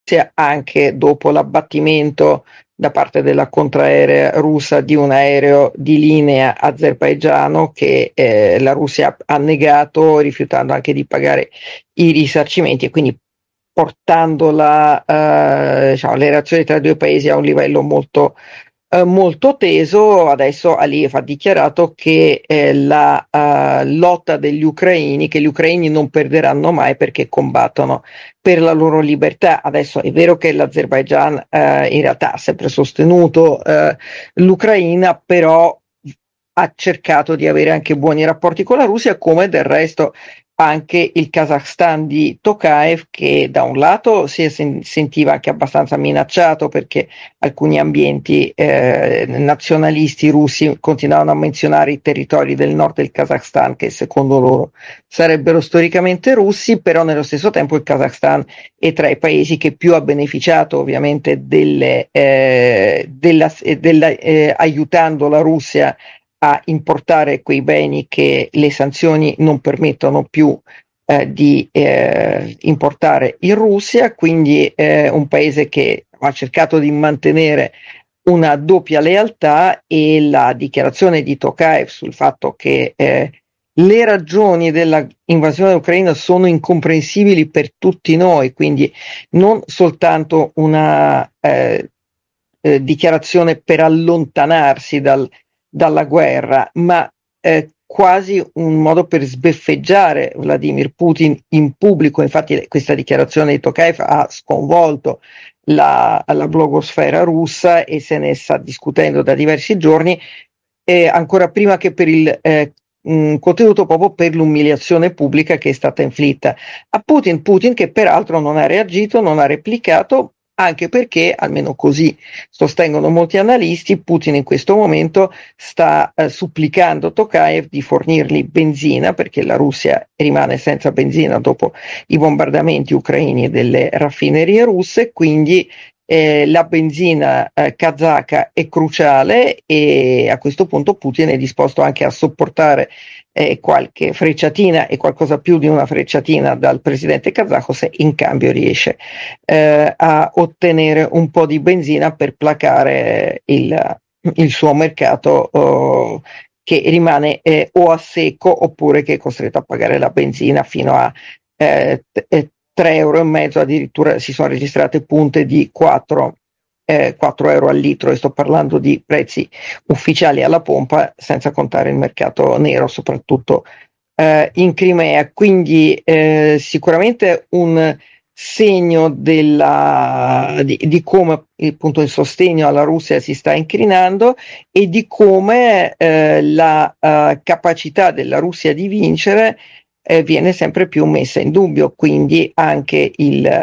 anche dopo l'abbattimento da parte della contraerea russa di un aereo di linea azerbaigiano che la Russia ha negato, rifiutando anche di pagare i risarcimenti, e quindi portando le relazioni tra i due paesi a un livello molto teso. Adesso Aliyev ha dichiarato che la lotta degli ucraini, che gli ucraini non perderanno mai perché combattono per la loro libertà. Adesso è vero che l'Azerbaigian in realtà ha sempre sostenuto l'Ucraina, però ha cercato di avere anche buoni rapporti con la Russia, come del resto anche il Kazakhstan di Tokayev, che da un lato si sentiva anche abbastanza minacciato perché alcuni ambienti nazionalisti russi continuavano a menzionare i territori del nord del Kazakhstan che secondo loro sarebbero storicamente russi, però nello stesso tempo il Kazakhstan è tra i paesi che più ha beneficiato ovviamente aiutando la Russia a importare quei beni che le sanzioni non permettono più di importare in Russia, quindi un paese che ha cercato di mantenere una doppia lealtà. E la dichiarazione di Tokayev sul fatto che le ragioni della invasione ucraina sono incomprensibili per tutti noi, quindi non soltanto una dichiarazione per allontanarsi dalla guerra, ma quasi un modo per sbeffeggiare Vladimir Putin in pubblico. Infatti questa dichiarazione di Tokayev ha sconvolto la blogosfera russa e se ne sta discutendo da diversi giorni, ancora prima che per il contenuto, proprio per l'umiliazione pubblica che è stata inflitta a Putin, che peraltro non ha reagito, non ha replicato, anche perché, almeno così sostengono molti analisti, Putin in questo momento sta supplicando Tokayev di fornirgli benzina, perché la Russia rimane senza benzina dopo i bombardamenti ucraini delle raffinerie russe, quindi la benzina kazaka è cruciale, e a questo punto Putin è disposto anche a sopportare qualche frecciatina e qualcosa più di una frecciatina dal presidente kazako se in cambio riesce a ottenere un po' di benzina per placare il suo mercato, che rimane o a secco oppure che è costretto a pagare la benzina fino a 3,5 euro. Addirittura si sono registrate punte di 4 euro al litro, e sto parlando di prezzi ufficiali alla pompa, senza contare il mercato nero, soprattutto in Crimea. Quindi sicuramente un segno di come appunto il sostegno alla Russia si sta incrinando, e di come la capacità della Russia di vincere viene sempre più messa in dubbio. Quindi anche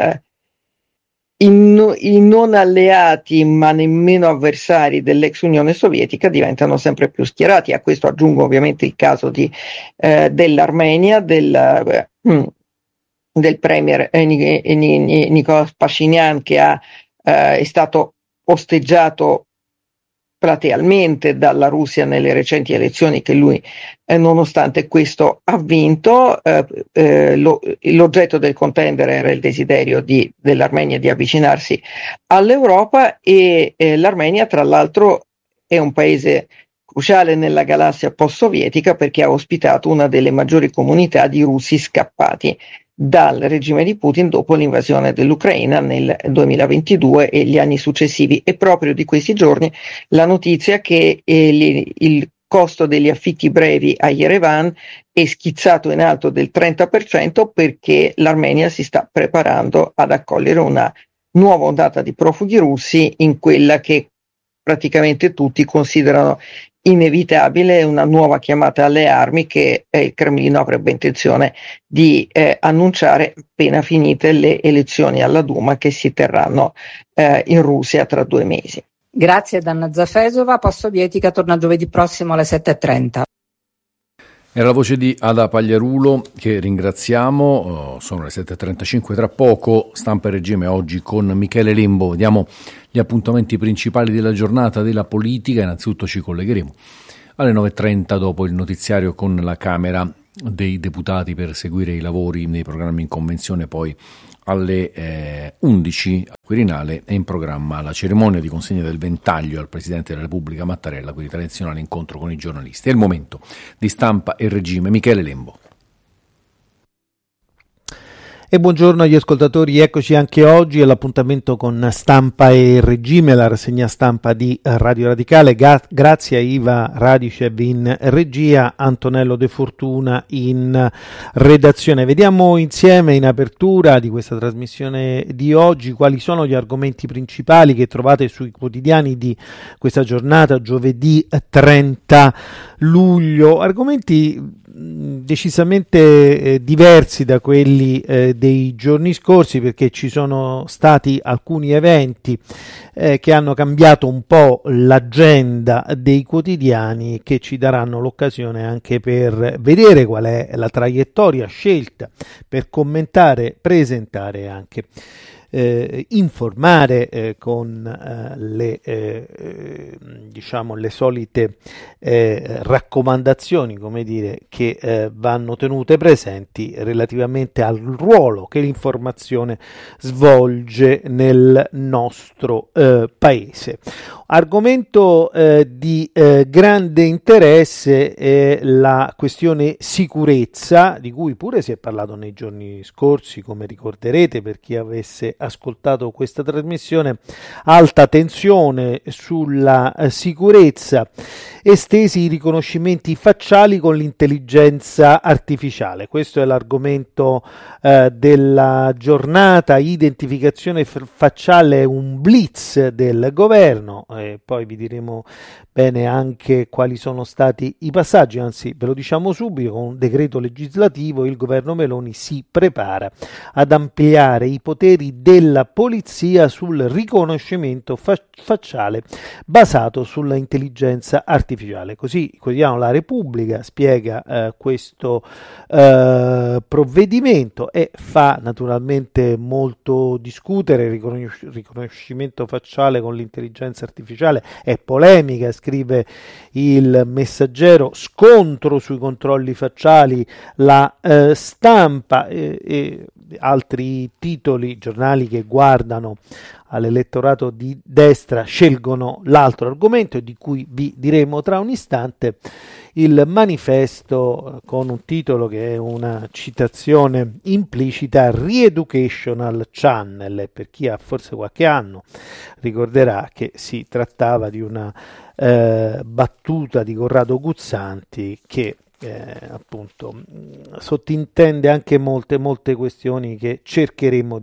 i non alleati ma nemmeno avversari dell'ex Unione Sovietica diventano sempre più schierati. A questo aggiungo ovviamente il caso dell'Armenia, del premier Nicolas Pashinyan, che è stato osteggiato platealmente dalla Russia nelle recenti elezioni che lui nonostante questo ha vinto. L'oggetto del contender era il desiderio dell'Armenia di avvicinarsi all'Europa, e l'Armenia tra l'altro è un paese cruciale nella galassia post-sovietica perché ha ospitato una delle maggiori comunità di russi scappati dal regime di Putin dopo l'invasione dell'Ucraina nel 2022 e gli anni successivi. E proprio di questi giorni la notizia che il costo degli affitti brevi a Yerevan è schizzato in alto del 30% perché l'Armenia si sta preparando ad accogliere una nuova ondata di profughi russi, in quella che praticamente tutti considerano inevitabile una nuova chiamata alle armi che il Cremlino avrebbe intenzione di annunciare appena finite le elezioni alla Duma che si terranno in Russia tra 2 mesi. Grazie Danna Zafesova. Post-sovietica torna giovedì prossimo alle 7:30. Era la voce di Ada Pagliarulo, che ringraziamo. Sono le 7:35, tra poco Stampa e Regime oggi con Michele Lembo. Vediamo gli appuntamenti principali della giornata della politica. Innanzitutto ci collegheremo alle 9:30 dopo il notiziario con la Camera dei Deputati per seguire i lavori nei programmi in convenzione, poi alle 11 al Quirinale è in programma la cerimonia di consegna del ventaglio al Presidente della Repubblica Mattarella, con il tradizionale incontro con i giornalisti. È il momento di Stampa e Regime. Michele Lembo. E buongiorno agli ascoltatori, eccoci anche oggi all'appuntamento con Stampa e Regime, la rassegna stampa di Radio Radicale. Grazie a Iva Radicev in regia, Antonello De Fortuna in redazione. Vediamo insieme in apertura di questa trasmissione di oggi quali sono gli argomenti principali che trovate sui quotidiani di questa giornata, giovedì 30 luglio. Argomenti decisamente diversi da quelli dei giorni scorsi, perché ci sono stati alcuni eventi che hanno cambiato un po' l'agenda dei quotidiani, che ci daranno l'occasione anche per vedere qual è la traiettoria scelta, per commentare, presentare anche informare con diciamo le solite raccomandazioni, come dire, che vanno tenute presenti relativamente al ruolo che l'informazione svolge nel nostro paese. Argomento di grande interesse è la questione sicurezza, di cui pure si è parlato nei giorni scorsi, come ricorderete per chi avesse ascoltato questa trasmissione. Alta tensione sulla sicurezza, estesi i riconoscimenti facciali con l'intelligenza artificiale. Questo è l'argomento della giornata. Identificazione facciale, un blitz del governo, e poi vi diremo bene anche quali sono stati i passaggi, anzi ve lo diciamo subito: con un decreto legislativo il governo Meloni si prepara ad ampliare i poteri della polizia sul riconoscimento facciale basato sulla intelligenza artificiale. Così il quotidiano La Repubblica spiega questo provvedimento e fa naturalmente molto discutere. Il riconoscimento facciale con l'intelligenza artificiale è polemica, scrive il Messaggero, scontro sui controlli facciali, La Stampa e altri titoli, giornali che guardano all'elettorato di destra scelgono l'altro argomento, di cui vi diremo tra un istante. Il Manifesto, con un titolo che è una citazione implicita, Re-Educational Channel. Per chi ha forse qualche anno ricorderà che si trattava di una battuta di Corrado Guzzanti che appunto sottintende anche molte questioni che cercheremo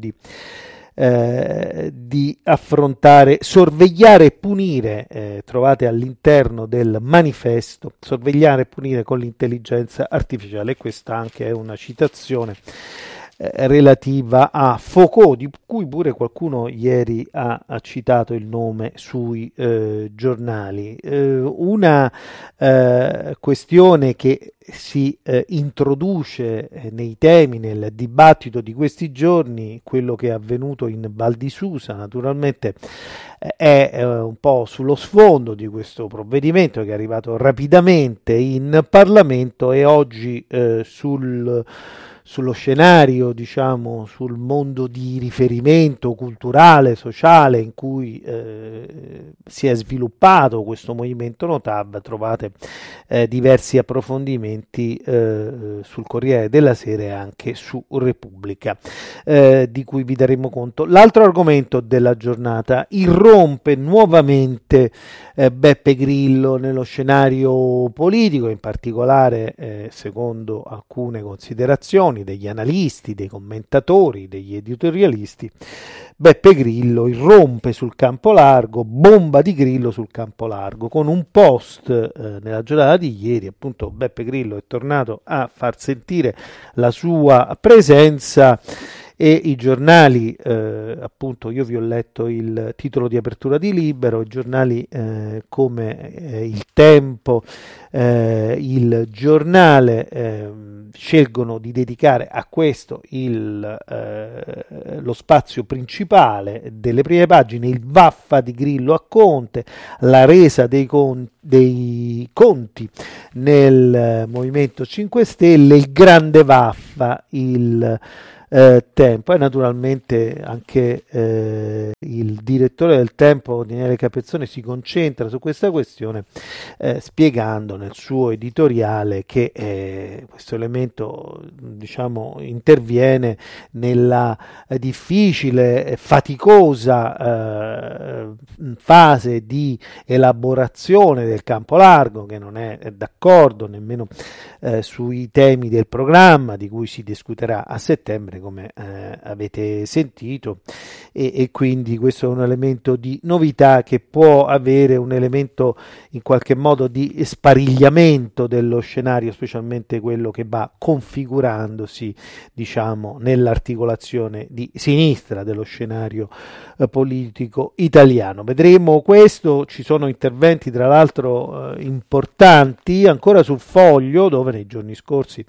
di affrontare. Sorvegliare e punire, trovate all'interno del Manifesto, sorvegliare e punire con l'intelligenza artificiale. Questa anche è una citazione relativa a Foucault, di cui pure qualcuno ieri ha citato il nome sui giornali. Una questione che si introduce nei temi, nel dibattito di questi giorni, quello che è avvenuto in Val di Susa, naturalmente è un po' sullo sfondo di questo provvedimento che è arrivato rapidamente in Parlamento e oggi sullo scenario, diciamo, sul mondo di riferimento culturale, sociale, in cui si è sviluppato questo movimento Notab, trovate diversi approfondimenti sul Corriere della Sera e anche su Repubblica, di cui vi daremo conto. L'altro argomento della giornata: irrompe nuovamente Beppe Grillo nello scenario politico, in particolare secondo alcune considerazioni degli analisti, dei commentatori, degli editorialisti. Beppe Grillo irrompe sul campo largo, bomba di Grillo sul campo largo, con un post nella giornata di ieri. Appunto Beppe Grillo è tornato a far sentire la sua presenza e i giornali, appunto io vi ho letto il titolo di apertura di Libero, i giornali come Il Tempo, il Giornale scelgono di dedicare a questo lo spazio principale delle prime pagine: il vaffa di Grillo a Conte, la resa dei conti nel Movimento 5 Stelle, il grande vaffa, il Tempo, e naturalmente anche il direttore del Tempo, Daniele Capezzone, si concentra su questa questione spiegando nel suo editoriale che questo elemento, diciamo, interviene nella difficile e faticosa fase di elaborazione del campo largo, che non è d'accordo nemmeno sui temi del programma di cui si discuterà a settembre, come avete sentito, e quindi questo è un elemento di novità che può avere un elemento in qualche modo di sparigliamento dello scenario, specialmente quello che va configurandosi, diciamo, nell'articolazione di sinistra dello scenario politico italiano. Vedremo questo, ci sono interventi tra l'altro importanti ancora sul Foglio, dove nei giorni scorsi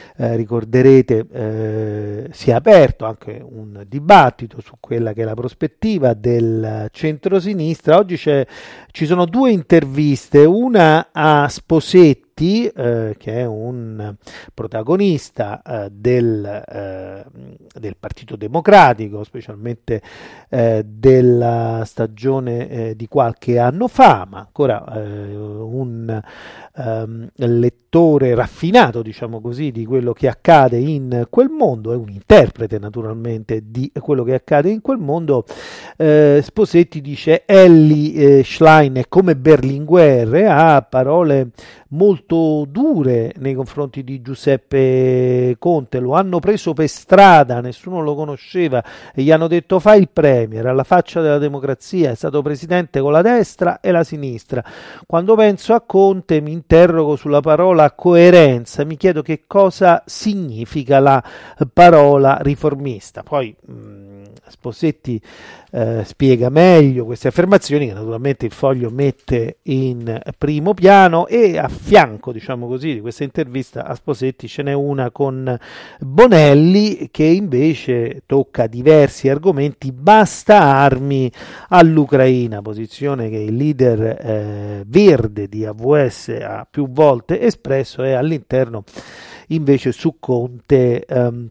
ricorderete si è aperto anche un dibattito su quella che è la prospettiva del centrosinistra. Oggi ci sono due interviste, una a Sposetti, che è un protagonista del Partito Democratico, specialmente della stagione di qualche anno fa, ma ancora un lettore raffinato, diciamo così, di quello che accade in quel mondo, è un interprete naturalmente di quello che accade in quel mondo. Sposetti dice: Elly Schlein è come Berlinguer, ha parole molto dure nei confronti di Giuseppe Conte, lo hanno preso per strada, nessuno lo conosceva e gli hanno detto fai il premier, alla faccia della democrazia, è stato presidente con la destra e la sinistra. Quando penso a Conte mi interrogo sulla parola coerenza, mi chiedo che cosa significa la parola riformista. Poi Sposetti spiega meglio queste affermazioni, che naturalmente il Foglio mette in primo piano, e a fianco, diciamo così, di questa intervista a Sposetti ce n'è una con Bonelli che invece tocca diversi argomenti. Basta armi all'Ucraina, posizione che il leader verde di AVS ha più volte espresso, e all'interno invece su Conte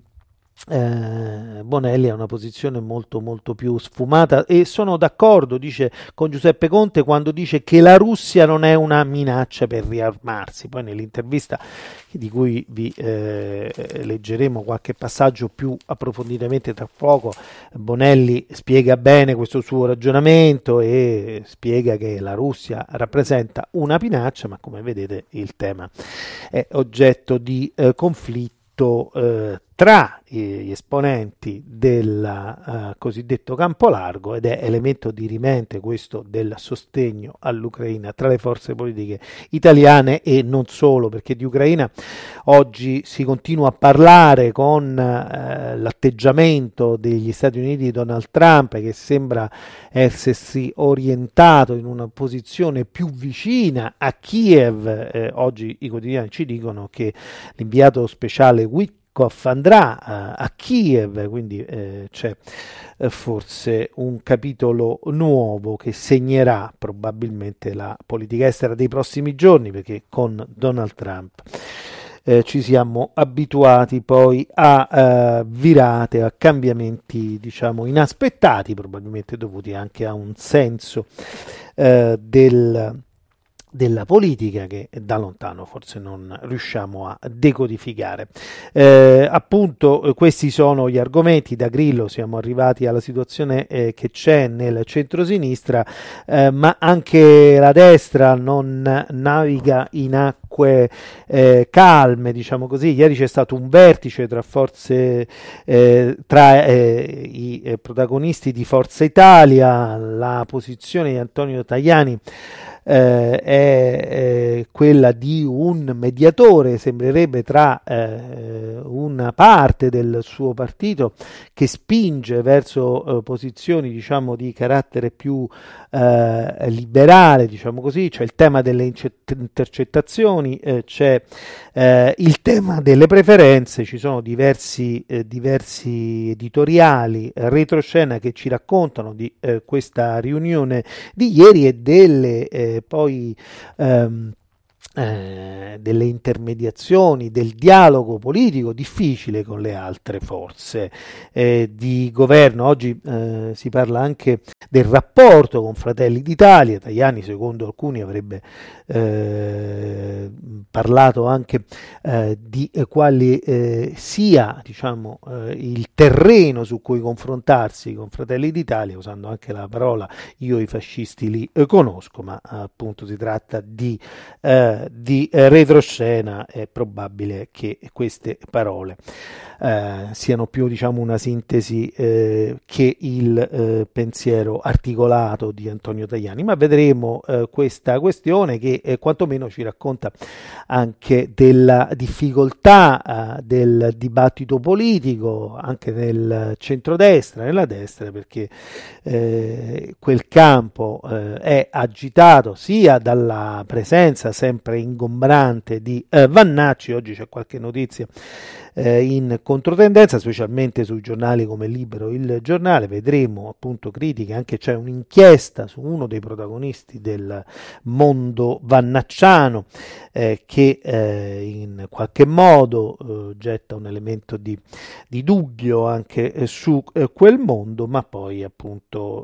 Bonelli ha una posizione molto molto più sfumata, e sono d'accordo, dice, con Giuseppe Conte quando dice che la Russia non è una minaccia per riarmarsi. Poi nell'intervista, di cui vi leggeremo qualche passaggio più approfonditamente tra poco, Bonelli spiega bene questo suo ragionamento e spiega che la Russia rappresenta una minaccia, ma come vedete il tema è oggetto di conflitto tra gli esponenti del cosiddetto campo largo, ed è elemento dirimente questo del sostegno all'Ucraina tra le forze politiche italiane, e non solo, perché di Ucraina oggi si continua a parlare con l'atteggiamento degli Stati Uniti di Donald Trump, che sembra essersi orientato in una posizione più vicina a Kiev. Oggi i quotidiani ci dicono che l'inviato speciale Witkoff andrà a Kiev, quindi c'è forse un capitolo nuovo che segnerà probabilmente la politica estera dei prossimi giorni, perché con Donald Trump ci siamo abituati poi a virate, a cambiamenti, diciamo, inaspettati, probabilmente dovuti anche a un senso della politica che da lontano forse non riusciamo a decodificare. Appunto questi sono gli argomenti. Da Grillo siamo arrivati alla situazione che c'è nel centrosinistra, ma anche la destra non naviga in acque calme, diciamo così. Ieri c'è stato un vertice tra forze, tra i protagonisti di Forza Italia. La posizione di Antonio Tajani è quella di un mediatore, sembrerebbe, tra una parte del suo partito che spinge verso posizioni, diciamo, di carattere più liberale, diciamo così. C'è il tema delle intercettazioni, c'è il tema delle preferenze, ci sono diversi editoriali retroscena che ci raccontano di questa riunione di ieri e delle poi delle intermediazioni, del dialogo politico difficile con le altre forze di governo. Oggi si parla anche del rapporto con Fratelli d'Italia. Tajani, secondo alcuni, avrebbe parlato anche di quale sia, diciamo, il terreno su cui confrontarsi con Fratelli d'Italia, usando anche la parola "io i fascisti li conosco", ma appunto si tratta di retroscena. È probabile che queste parole siano più, diciamo, una sintesi che il pensiero articolato di Antonio Tajani, ma vedremo questa questione che quantomeno ci racconta anche della difficoltà del dibattito politico anche nel centrodestra, nella destra, perché quel campo è agitato sia dalla presenza sempre ingombrante di Vannacci. Oggi c'è qualche notizia in controtendenza, specialmente sui giornali come Libero, Il Giornale. Vedremo appunto critiche, anche c'è un'inchiesta su uno dei protagonisti del mondo vannacciano che in qualche modo getta un elemento di dubbio anche su quel mondo, ma poi appunto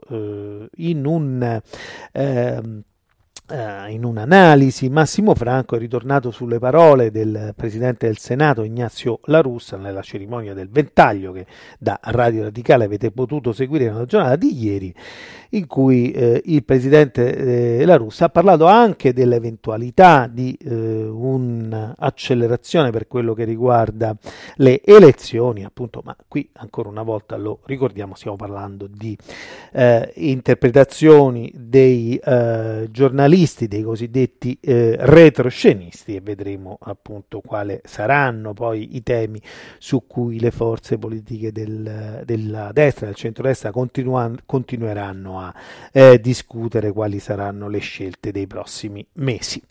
in un'analisi Massimo Franco è ritornato sulle parole del presidente del Senato Ignazio La Russa nella cerimonia del Ventaglio, che da Radio Radicale avete potuto seguire nella giornata di ieri, in cui il presidente La Russa ha parlato anche dell'eventualità di un'accelerazione per quello che riguarda le elezioni, appunto, ma qui ancora una volta lo ricordiamo, stiamo parlando di interpretazioni dei giornalisti, dei cosiddetti retroscenisti, e vedremo appunto quali saranno poi i temi su cui le forze politiche della destra, del centrodestra continueranno a discutere quali saranno le scelte dei prossimi mesi.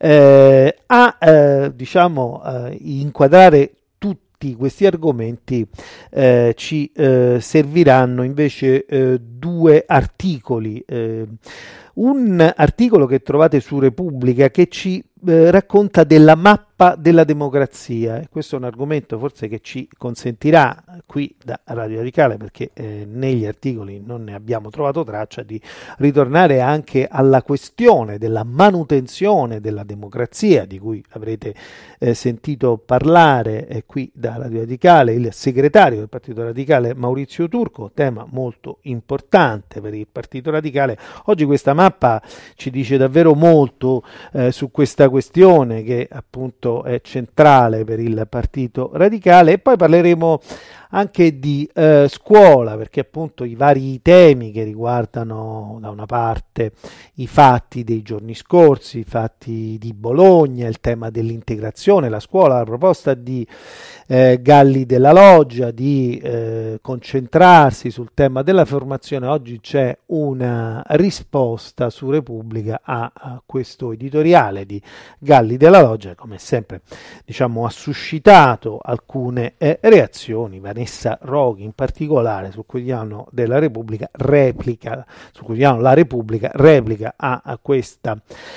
Diciamo inquadrare tutti questi argomenti ci serviranno invece due articoli. Un articolo che trovate su Repubblica che ci racconta della mappa della democrazia, e questo è un argomento forse che ci consentirà qui da Radio Radicale, perché negli articoli non ne abbiamo trovato traccia, di ritornare anche alla questione della manutenzione della democrazia, di cui avrete sentito parlare qui da Radio Radicale il segretario del Partito Radicale Maurizio Turco, tema molto importante per il Partito Radicale. Oggi questa mappa ci dice davvero molto su questa questione, che appunto è centrale per il Partito Radicale, e poi parleremo anche di scuola, perché appunto i vari temi che riguardano da una parte i fatti dei giorni scorsi, i fatti di Bologna, il tema dell'integrazione, la scuola, la proposta di Galli della Loggia di concentrarsi sul tema della formazione. Oggi c'è una risposta su Repubblica a questo editoriale di Galli della Loggia, come sempre, diciamo, ha suscitato alcune reazioni. Vanessa Roghi in particolare sul quotidiano della Repubblica replica, sul quotidiano La Repubblica replica a questa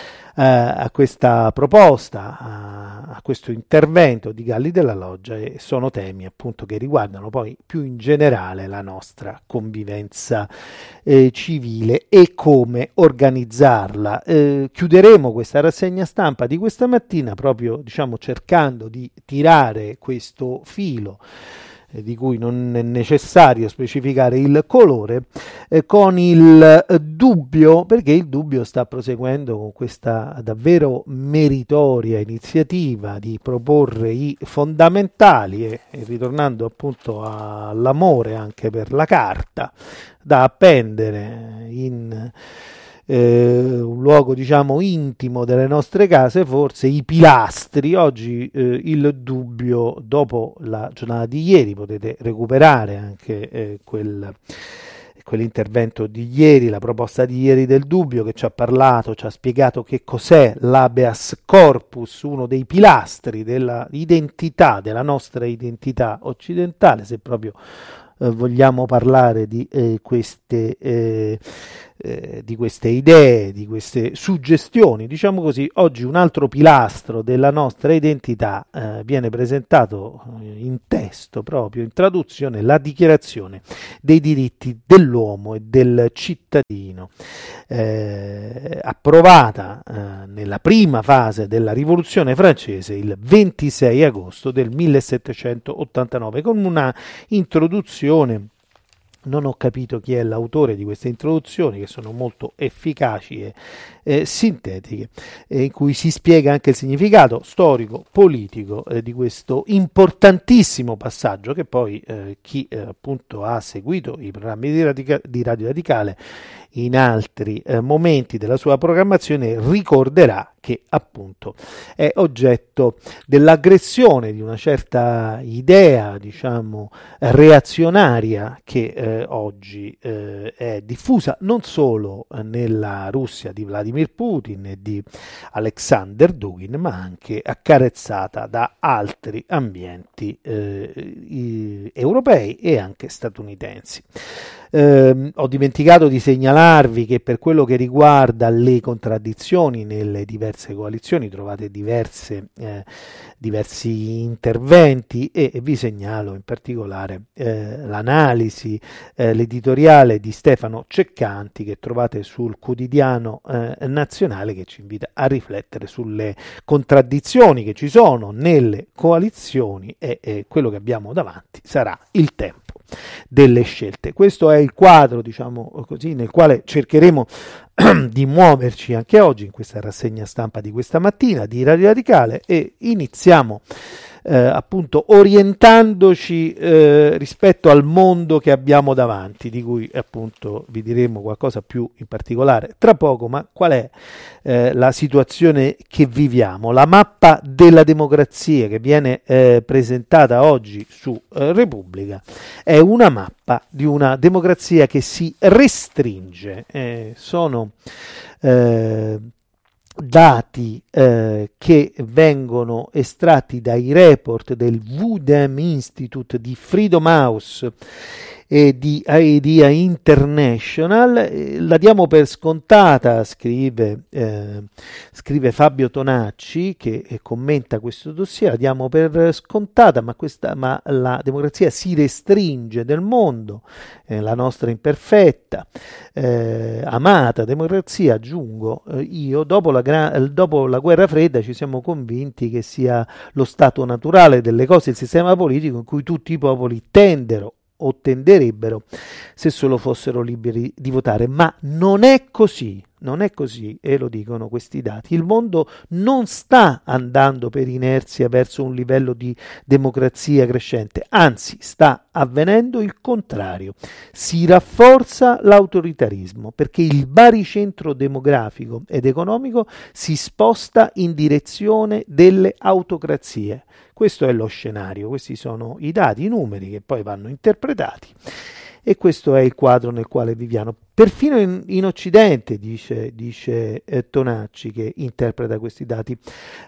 proposta, a questo intervento di Galli della Loggia, e sono temi appunto che riguardano poi più in generale la nostra convivenza civile e come organizzarla. Chiuderemo questa rassegna stampa di questa mattina proprio, diciamo, cercando di tirare questo filo di cui non è necessario specificare il colore, con il dubbio, perché il dubbio sta proseguendo con questa davvero meritoria iniziativa di proporre i fondamentali, e ritornando appunto all'amore anche per la carta da appendere in un luogo, diciamo, intimo delle nostre case, forse i pilastri. Oggi il dubbio, dopo la giornata di ieri, potete recuperare anche quell'intervento di ieri, la proposta di ieri del dubbio, che ci ha spiegato che cos'è l'habeas corpus, uno dei pilastri della identità, della nostra identità occidentale, se proprio vogliamo parlare di queste di queste idee, di queste suggestioni, diciamo così. Oggi un altro pilastro della nostra identità viene presentato in testo, proprio in traduzione, la Dichiarazione dei diritti dell'uomo e del cittadino, approvata nella prima fase della Rivoluzione francese il 26 agosto del 1789, con una introduzione. Non ho capito chi è l'autore di queste introduzioni, che sono molto efficaci e sintetiche, in cui si spiega anche il significato storico, politico di questo importantissimo passaggio, che poi chi appunto ha seguito i programmi di Radio Radicale in altri momenti della sua programmazione ricorderà che appunto è oggetto dell'aggressione di una certa idea, diciamo, reazionaria che oggi è diffusa non solo nella Russia di Vladimir Putin e di Alexander Dugin, ma anche accarezzata da altri ambienti europei e anche statunitensi. Ho dimenticato di segnalarvi che per quello che riguarda le contraddizioni nelle diverse coalizioni trovate diversi interventi e vi segnalo in particolare l'analisi, l'editoriale di Stefano Ceccanti che trovate sul Quotidiano Nazionale, che ci invita a riflettere sulle contraddizioni che ci sono nelle coalizioni e quello che abbiamo davanti sarà il tempo delle scelte. Questo è il quadro, diciamo così, nel quale cercheremo di muoverci anche oggi in questa rassegna stampa di questa mattina di Radio Radicale, e iniziamo appunto orientandoci rispetto al mondo che abbiamo davanti, di cui appunto vi diremo qualcosa più in particolare tra poco. Ma qual è la situazione che viviamo? La mappa della democrazia che viene presentata oggi su Repubblica è una mappa di una democrazia che si restringe. Sono dati che vengono estratti dai report del WUDEM Institute di Freedom House e di Idea International. La diamo per scontata, scrive Fabio Tonacci, che commenta questo dossier. La diamo per scontata, ma la democrazia si restringe nel mondo, la nostra imperfetta, amata democrazia, aggiungo io, dopo la guerra fredda ci siamo convinti che sia lo stato naturale delle cose, il sistema politico in cui tutti i popoli tenderebbero se solo fossero liberi di votare, ma non è così, e lo dicono questi dati. Il mondo non sta andando per inerzia verso un livello di democrazia crescente, anzi sta avvenendo il contrario. Si rafforza l'autoritarismo perché il baricentro demografico ed economico si sposta in direzione delle autocrazie. Questo è lo scenario, questi sono i dati, i numeri che poi vanno interpretati, e questo è il quadro nel quale viviamo. Perfino in Occidente, dice Tonacci, che interpreta questi dati,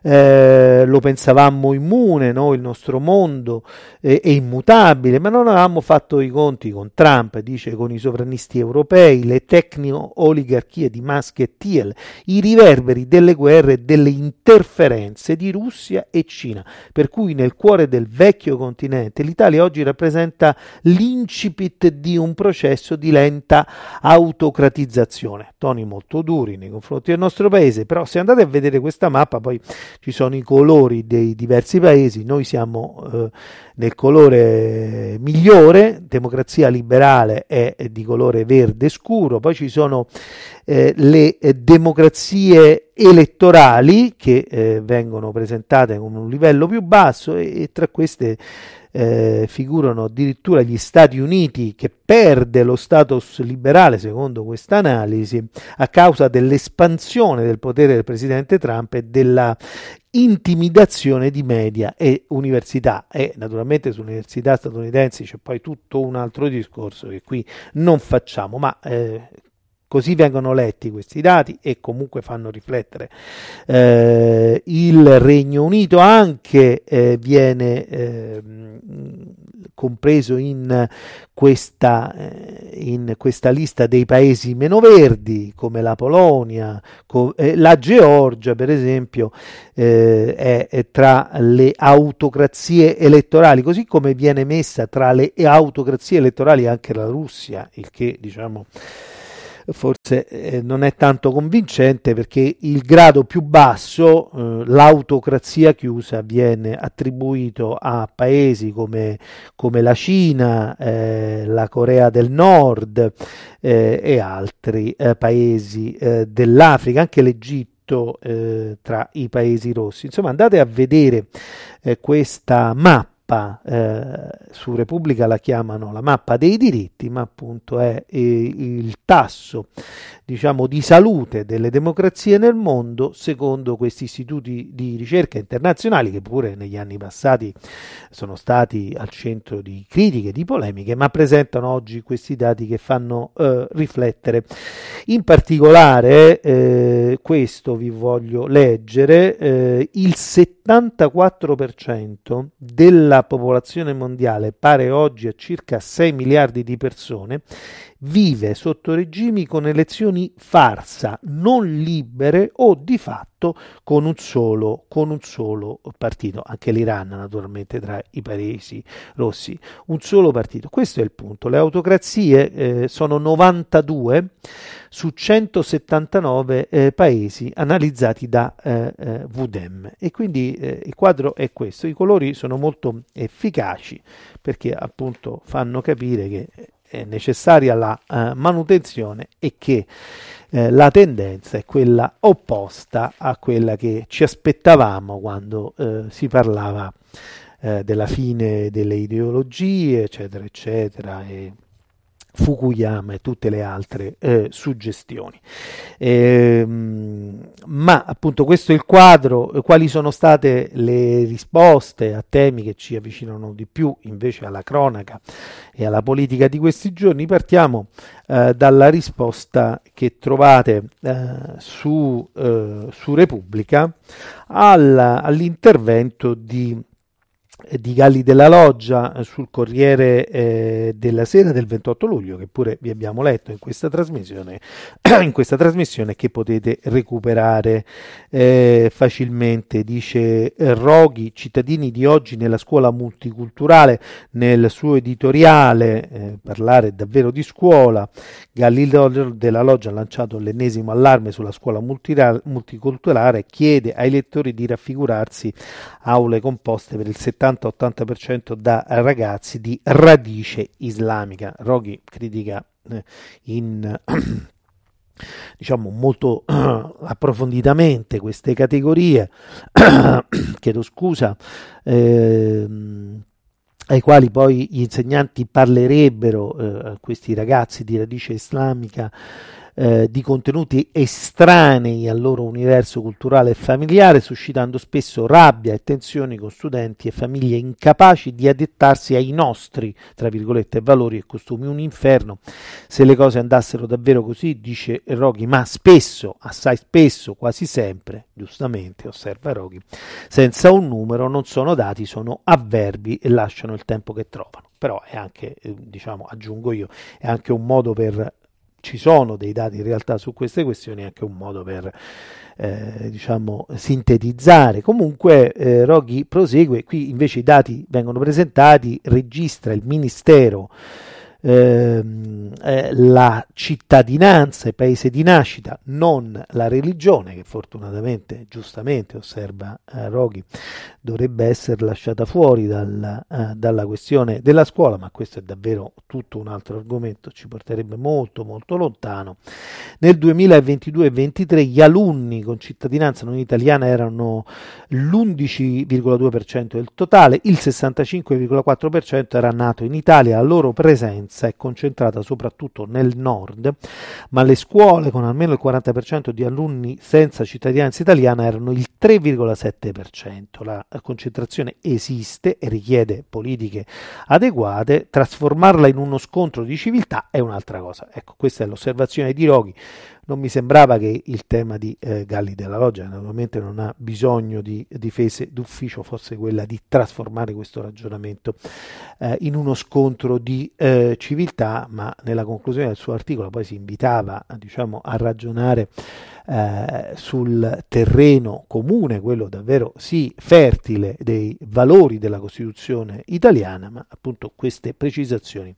lo pensavamo immune, no? Il nostro mondo è immutabile, ma non avevamo fatto i conti con Trump, dice, con i sovranisti europei, le tecno-oligarchie di Musk e Thiel, i riverberi delle guerre e delle interferenze di Russia e Cina, per cui nel cuore del vecchio continente l'Italia oggi rappresenta l'incipit di un processo di lenta autocratizzazione. Toni molto duri nei confronti del nostro paese, però se andate a vedere questa mappa poi ci sono i colori dei diversi paesi. Noi siamo nel colore migliore, democrazia liberale è di colore verde scuro, poi ci sono le democrazie elettorali che vengono presentate con un livello più basso, e tra queste figurano addirittura gli Stati Uniti, che perde lo status liberale secondo questa analisi a causa dell'espansione del potere del presidente Trump e della intimidazione di media e università. E naturalmente sulle università statunitensi c'è poi tutto un altro discorso che qui non facciamo, ma così vengono letti questi dati e comunque fanno riflettere. Il Regno Unito anche viene compreso in questa lista dei paesi meno verdi, come la Polonia, la Georgia per esempio è tra le autocrazie elettorali, così come viene messa tra le autocrazie elettorali anche la Russia, il che diciamo forse non è tanto convincente, perché il grado più basso, l'autocrazia chiusa, viene attribuito a paesi come la Cina, la Corea del Nord e altri paesi dell'Africa, anche l'Egitto tra i paesi rossi. Insomma, andate a vedere questa mappa. Su Repubblica la chiamano la mappa dei diritti, ma appunto è il tasso, diciamo, di salute delle democrazie nel mondo secondo questi istituti di ricerca internazionali, che pure negli anni passati sono stati al centro di critiche, di polemiche, ma presentano oggi questi dati che fanno riflettere. In particolare questo vi voglio leggere: il 74% della popolazione mondiale, pare oggi a circa 6 miliardi di persone, vive sotto regimi con elezioni farsa, non libere o di fatto con un solo partito. Anche l'Iran naturalmente tra i paesi rossi, un solo partito. Questo è il punto. Le autocrazie sono 92 su 179 paesi analizzati da VUDEM, e quindi il quadro è questo. I colori sono molto efficaci perché appunto fanno capire che è necessaria la manutenzione e che la tendenza è quella opposta a quella che ci aspettavamo quando si parlava della fine delle ideologie, eccetera, eccetera, e Fukuyama e tutte le altre suggestioni. Ma appunto questo è il quadro. Quali sono state le risposte a temi che ci avvicinano di più invece alla cronaca e alla politica di questi giorni? Partiamo dalla risposta che trovate su Repubblica all'intervento di Galli della Loggia sul Corriere della Sera del 28 luglio, che pure vi abbiamo letto in questa trasmissione che potete recuperare facilmente. Dice Roghi: cittadini di oggi nella scuola multiculturale. Nel suo editoriale parlare davvero di scuola, Galli della Loggia ha lanciato l'ennesimo allarme sulla scuola multiculturale e chiede ai lettori di raffigurarsi aule composte per il 70-80% da ragazzi di radice islamica. Roghi critica in diciamo molto approfonditamente queste categorie chiedo scusa ai quali poi gli insegnanti parlerebbero, questi ragazzi di radice islamica, di contenuti estranei al loro universo culturale e familiare, suscitando spesso rabbia e tensioni con studenti e famiglie incapaci di adattarsi ai nostri, tra virgolette, valori e costumi. Un inferno se le cose andassero davvero così, dice Roghi, ma spesso, assai spesso, quasi sempre, giustamente osserva Roghi, senza un numero, non sono dati, sono avverbi e lasciano il tempo che trovano. Però è anche, diciamo, aggiungo io, è anche un modo per... Ci sono dei dati in realtà su queste questioni, anche un modo per diciamo sintetizzare. Comunque Roghi prosegue, qui invece i dati vengono presentati, registra il Ministero la cittadinanza e paese di nascita, non la religione, che fortunatamente, giustamente osserva Roghi, dovrebbe essere lasciata fuori dalla questione della scuola, ma questo è davvero tutto un altro argomento, ci porterebbe molto molto lontano. Nel 2022-23 gli alunni con cittadinanza non italiana erano l'11,2% del totale, il 65,4% era nato in Italia, la loro presenza è concentrata soprattutto nel nord, ma le scuole con almeno il 40% di alunni senza cittadinanza italiana erano il 3,7%. La concentrazione esiste e richiede politiche adeguate, trasformarla in uno scontro di civiltà è un'altra cosa. Ecco, questa è l'osservazione di Roghi. non mi sembrava che il tema di Galli della Loggia, naturalmente non ha bisogno di difese d'ufficio, fosse quella di trasformare questo ragionamento in uno scontro di civiltà, ma nella conclusione del suo articolo poi si invitava, diciamo, a ragionare sul terreno comune, quello davvero sì fertile dei valori della Costituzione italiana, ma appunto queste precisazioni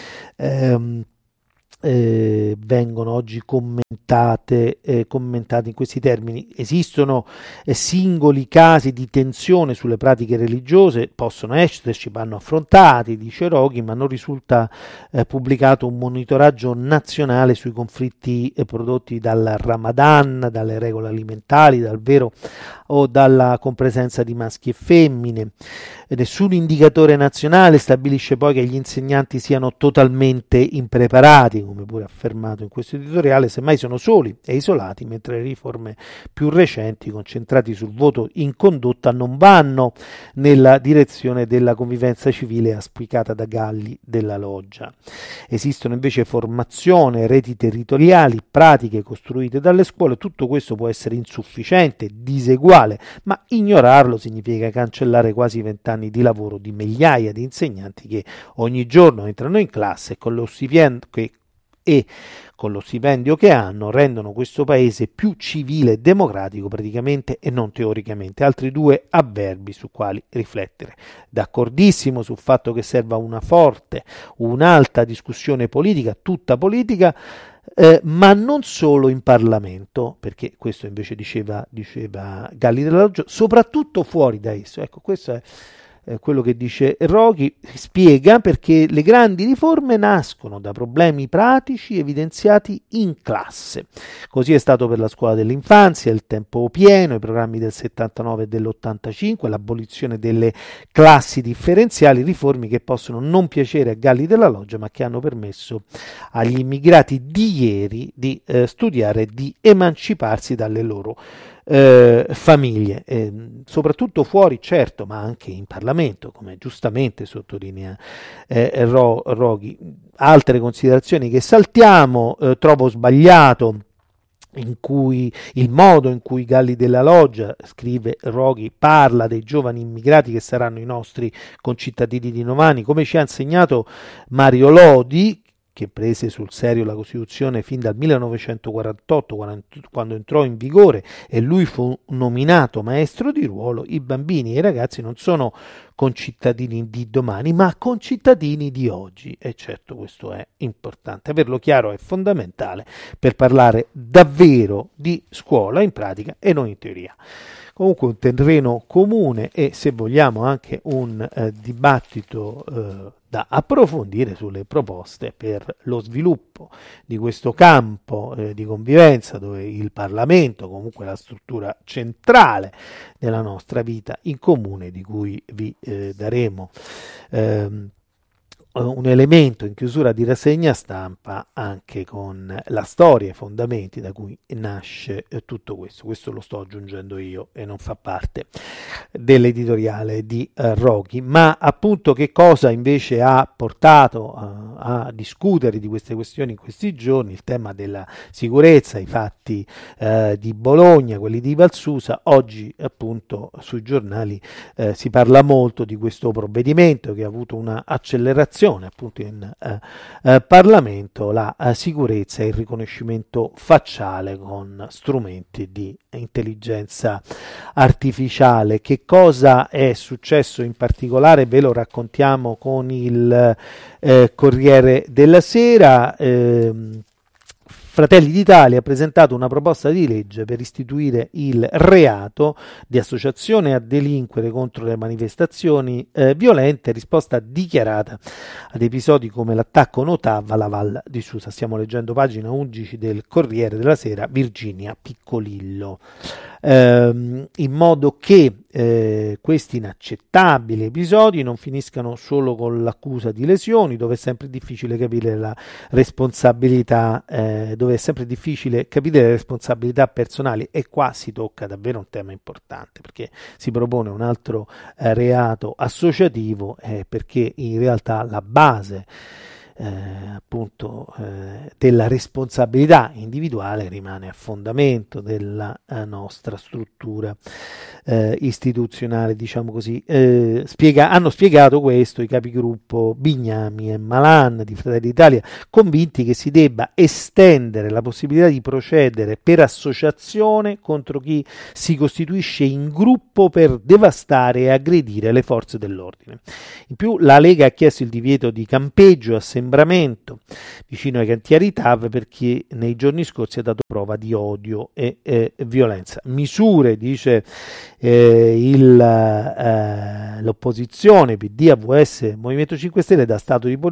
vengono oggi commentate in questi termini. Esistono singoli casi di tensione sulle pratiche religiose, possono esserci, vanno affrontati, dice Roghi, ma non risulta pubblicato un monitoraggio nazionale sui conflitti prodotti dal Ramadan, dalle regole alimentari, dal vero o dalla compresenza di maschi e femmine. Nessun indicatore nazionale stabilisce poi che gli insegnanti siano totalmente impreparati, come pure affermato in questo editoriale, semmai sono soli e isolati, mentre le riforme più recenti, concentrate sul voto in condotta, non vanno nella direzione della convivenza civile auspicata da Galli della Loggia. Esistono invece formazione, reti territoriali, pratiche costruite dalle scuole. Tutto questo può essere insufficiente, diseguale, ma ignorarlo significa cancellare quasi 20 anni di lavoro di migliaia di insegnanti che ogni giorno entrano in classe con lo stipendio che hanno rendono questo paese più civile e democratico praticamente e non teoricamente. Altri due avverbi su quali riflettere. D'accordissimo sul fatto che serva un'alta discussione politica, tutta politica, ma non solo in Parlamento, perché questo invece diceva Galli della Loggia, soprattutto fuori da esso. Ecco, questo è quello che dice Roghi, spiega perché le grandi riforme nascono da problemi pratici evidenziati in classe. Così è stato per la scuola dell'infanzia, il tempo pieno, i programmi del 79 e dell'85, l'abolizione delle classi differenziali, riforme che possono non piacere a Galli della Loggia, ma che hanno permesso agli immigrati di ieri di studiare e di emanciparsi dalle loro famiglie, soprattutto fuori, certo, ma anche in Parlamento, come giustamente sottolinea Roghi. Altre considerazioni che saltiamo, trovo sbagliato il modo in cui Galli della Loggia, scrive Roghi, parla dei giovani immigrati che saranno i nostri concittadini di domani, come ci ha insegnato Mario Lodi, che prese sul serio la Costituzione fin dal 1948, quando entrò in vigore e lui fu nominato maestro di ruolo. I bambini e i ragazzi non sono concittadini di domani, ma concittadini di oggi. E certo, questo è importante. Averlo chiaro è fondamentale per parlare davvero di scuola in pratica e non in teoria. Comunque un terreno comune e, se vogliamo, anche un dibattito da approfondire sulle proposte per lo sviluppo di questo campo di convivenza, dove il Parlamento, comunque la struttura centrale della nostra vita in comune, di cui vi daremo un elemento in chiusura di rassegna stampa, anche con la storia e i fondamenti da cui nasce tutto questo. Questo lo sto aggiungendo io e non fa parte dell'editoriale di Roghi, ma appunto che cosa invece ha portato a discutere di queste questioni in questi giorni? Il tema della sicurezza, i fatti di Bologna, quelli di Valsusa. Oggi appunto sui giornali si parla molto di questo provvedimento che ha avuto una accelerazione appunto in Parlamento, la sicurezza e il riconoscimento facciale con strumenti di intelligenza artificiale. Che cosa è successo in particolare ve lo raccontiamo con il Corriere della Sera. Fratelli d'Italia ha presentato una proposta di legge per istituire il reato di associazione a delinquere contro le manifestazioni violente, risposta dichiarata ad episodi come l'attacco Notav alla Val di Susa. Stiamo leggendo pagina 11 del Corriere della Sera, Virginia Piccolillo. In modo che questi inaccettabili episodi non finiscano solo con l'accusa di lesioni, dove è sempre difficile capire le responsabilità personali, e qua si tocca davvero un tema importante, perché si propone un altro reato associativo, perché in realtà la base della responsabilità individuale rimane a fondamento della nostra struttura istituzionale, diciamo così. Hanno spiegato questo i capigruppo Bignami e Malan di Fratelli d'Italia, convinti che si debba estendere la possibilità di procedere per associazione contro chi si costituisce in gruppo per devastare e aggredire le forze dell'ordine. In più la Lega ha chiesto il divieto di campeggio e assembramento vicino ai cantieri TAV per chi nei giorni scorsi ha dato prova di odio e violenza. Misure, dice l'opposizione PD, AVS, Movimento 5 Stelle, da stato di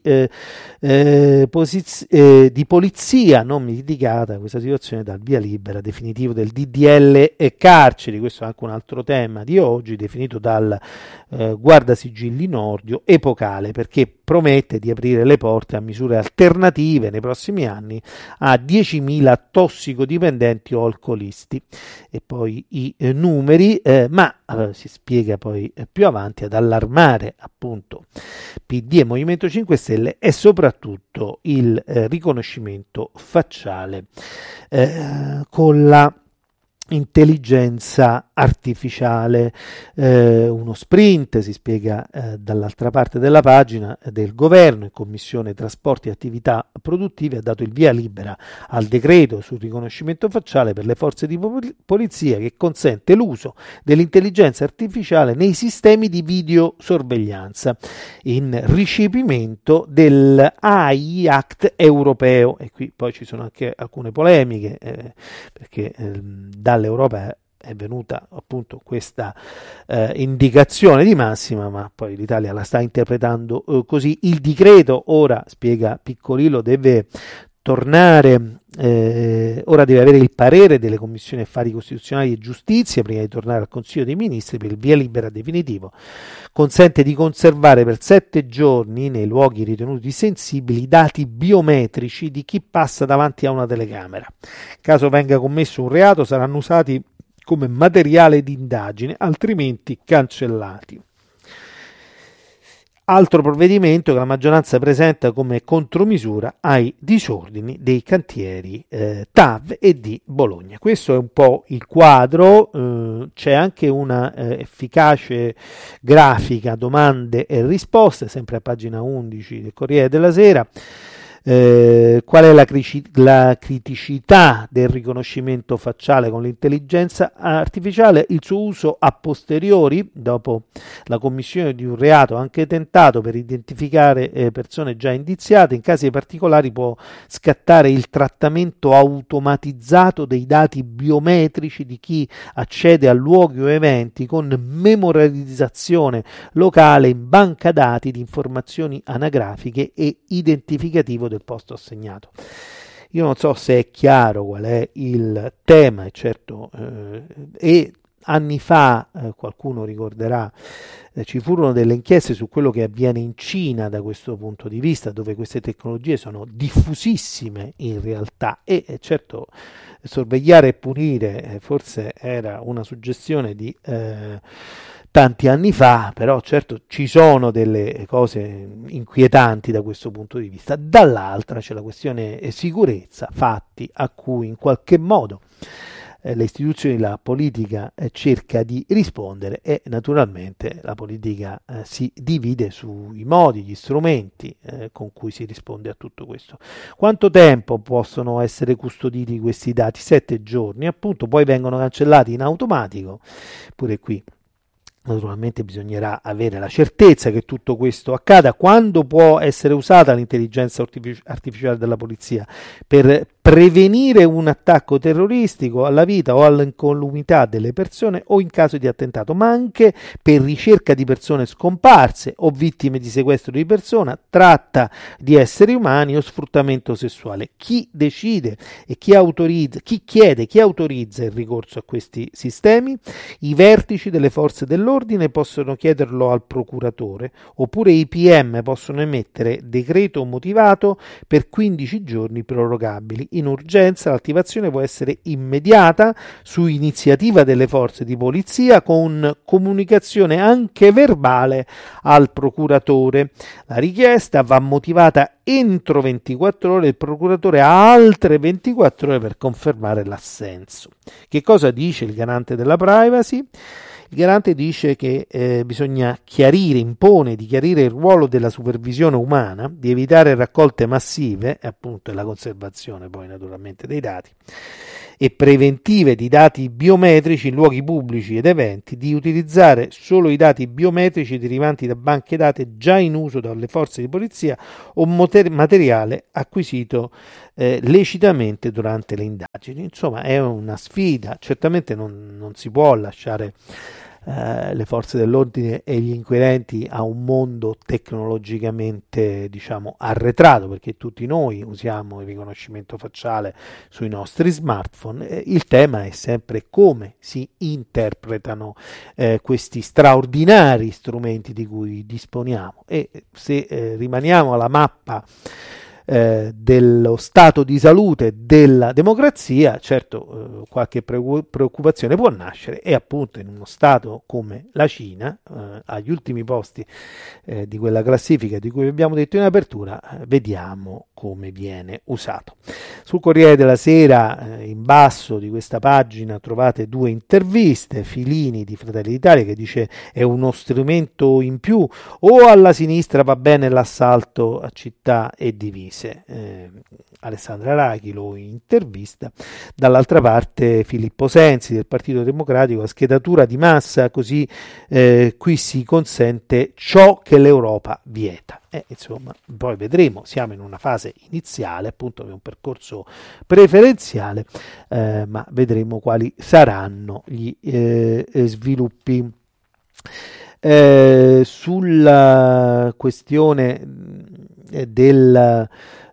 polizia non mitigata questa situazione dal via libera definitivo del DDL e carceri. Questo è anche un altro tema di oggi, definito dal Guardasigilli Nordio epocale, perché promette di aprire le porte a misure alternative nei prossimi anni a 10.000 tossicodipendenti o alcolisti. E poi i numeri, ma si spiega poi più avanti, ad allarmare appunto PD e Movimento 5 Stelle è soprattutto il riconoscimento facciale con la intelligenza artificiale, uno sprint, si spiega dall'altra parte della pagina, del governo in commissione trasporti e attività produttive ha dato il via libera al decreto sul riconoscimento facciale per le forze di polizia che consente l'uso dell'intelligenza artificiale nei sistemi di videosorveglianza in recepimento del AI Act europeo. E qui poi ci sono anche alcune polemiche perché dall'Europa è venuta appunto questa indicazione di massima, ma poi l'Italia la sta interpretando così. Il decreto ora, spiega Piccolillo, deve tornare, ora deve avere il parere delle commissioni affari costituzionali e giustizia prima di tornare al Consiglio dei Ministri per il via libera definitivo. Consente di conservare per 7 giorni nei luoghi ritenuti sensibili i dati biometrici di chi passa davanti a una telecamera. In caso venga commesso un reato saranno usati come materiale di indagine, altrimenti cancellati. Altro provvedimento che la maggioranza presenta come contromisura ai disordini dei cantieri TAV e di Bologna. Questo è un po' il quadro, c'è anche una efficace grafica domande e risposte, sempre a pagina 11 del Corriere della Sera. Qual è la criticità del riconoscimento facciale con l'intelligenza artificiale? Il suo uso a posteriori, dopo la commissione di un reato anche tentato per identificare persone già indiziate. In casi particolari può scattare il trattamento automatizzato dei dati biometrici di chi accede a luoghi o eventi con memorializzazione locale in banca dati di informazioni anagrafiche e identificativo del posto assegnato. Io non so se è chiaro qual è il tema, e certo e anni fa, qualcuno ricorderà, ci furono delle inchieste su quello che avviene in Cina da questo punto di vista, dove queste tecnologie sono diffusissime in realtà, e certo sorvegliare e punire forse era una suggestione di tanti anni fa, però certo ci sono delle cose inquietanti da questo punto di vista. Dall'altra c'è la questione sicurezza, fatti a cui in qualche modo le istituzioni, la politica cerca di rispondere, e naturalmente la politica si divide sui modi, gli strumenti con cui si risponde a tutto questo. Quanto tempo possono essere custoditi questi dati? 7 giorni, appunto, poi vengono cancellati in automatico. Pure qui naturalmente bisognerà avere la certezza che tutto questo accada. Quando può essere usata l'intelligenza artificiale della polizia? Per prevenire un attacco terroristico alla vita o all'incolumità delle persone o in caso di attentato, ma anche per ricerca di persone scomparse o vittime di sequestro di persona, tratta di esseri umani o sfruttamento sessuale. Chi decide e chi chiede, chi autorizza il ricorso a questi sistemi? I vertici delle forze dell'ordine possono chiederlo al procuratore, oppure i PM possono emettere decreto motivato per 15 giorni prorogabili. in urgenza, l'attivazione può essere immediata su iniziativa delle forze di polizia con comunicazione anche verbale al procuratore. La richiesta va motivata entro 24 ore, il procuratore ha altre 24 ore per confermare l'assenso. Che cosa dice il garante della privacy? Il garante dice che bisogna impone di chiarire il ruolo della supervisione umana, di evitare raccolte massive, e appunto la conservazione poi naturalmente dei dati, e preventive di dati biometrici in luoghi pubblici ed eventi, di utilizzare solo i dati biometrici derivanti da banche dati già in uso dalle forze di polizia o materiale acquisito lecitamente durante le indagini. Insomma, è una sfida, certamente non si può lasciare le forze dell'ordine e gli inquirenti a un mondo tecnologicamente, diciamo, arretrato, perché tutti noi usiamo il riconoscimento facciale sui nostri smartphone. Il tema è sempre come si interpretano questi straordinari strumenti di cui disponiamo, e se rimaniamo alla mappa dello stato di salute della democrazia, certo qualche preoccupazione può nascere, e appunto in uno stato come la Cina, agli ultimi posti di quella classifica di cui abbiamo detto in apertura, vediamo come viene usato. Sul Corriere della Sera, in basso di questa pagina, trovate 2 interviste. Filini di Fratelli d'Italia che dice è uno strumento in più, o alla sinistra va bene l'assalto a città e divise. Alessandra Rachi lo intervista. Dall'altra parte Filippo Sensi del Partito Democratico, a schedatura di massa, così qui si consente ciò che l'Europa vieta. Insomma, poi vedremo, siamo in una fase iniziale, appunto, di un percorso preferenziale, ma vedremo quali saranno gli sviluppi. Sulla questione della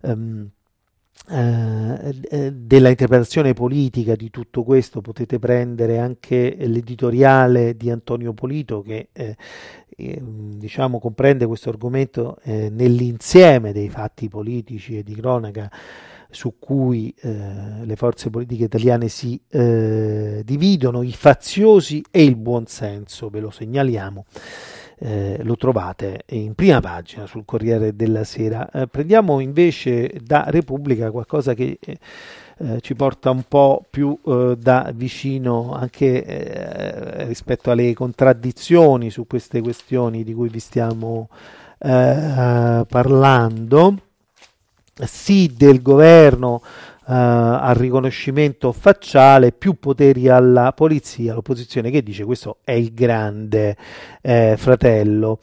interpretazione politica di tutto questo potete prendere anche l'editoriale di Antonio Polito, che diciamo comprende questo argomento nell'insieme dei fatti politici e di cronaca su cui le forze politiche italiane si dividono, i faziosi e il buonsenso, ve lo segnaliamo. Lo trovate in prima pagina sul Corriere della Sera. Prendiamo invece da Repubblica qualcosa che ci porta un po' più da vicino anche rispetto alle contraddizioni su queste questioni di cui vi stiamo parlando. Sì del governo al riconoscimento facciale, più poteri alla polizia, l'opposizione che dice questo è il grande fratello.